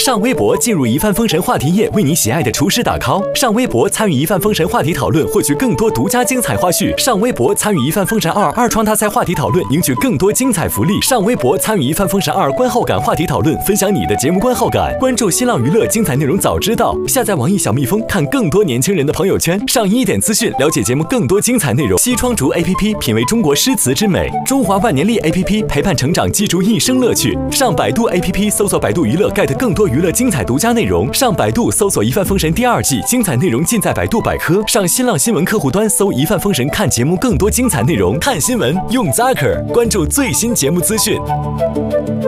上微博进入一饭封神话题页，为你喜爱的厨师打 call。上微博参与一饭封神话题讨论，获取更多独家精彩花絮。上微博参与一饭封神二创大赛话题讨论，赢取更多精彩福利。上微博参与一饭封神观后感话题讨论，分享你的节目观后感。关注新浪娱乐，精彩内容早知道。下载网易小蜜蜂，看更多年轻人的朋友圈。上1点资讯，了解节目更多精彩内容。西窗竹 APP 品味中国诗词之美，中华万年历 APP 陪伴成长，记住一生乐趣。上百度 APP 搜索百度娱乐 get 更多娱乐精彩独家内容。上百度搜索一饭封神第2季，精彩内容尽在百度百科。上新浪新闻客户端搜一饭封神，看节目更多精彩内容。看新闻用 Zaker， 关注最新节目资讯。